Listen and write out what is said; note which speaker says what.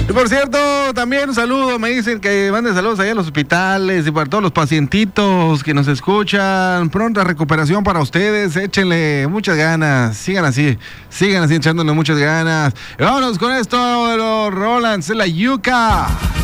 Speaker 1: Y por cierto, también un saludo, me dicen que manden saludos allá a los hospitales y para todos los pacientitos que nos escuchan. Pronta recuperación para ustedes, échenle muchas ganas, sigan así echándole muchas ganas. Y vámonos con esto de los Rolands, la yuca.